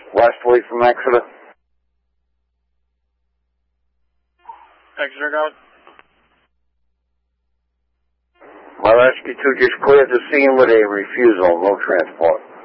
westerly from Exeter. Exeter, go. My rescue 2 just cleared the scene with a refusal, no transport.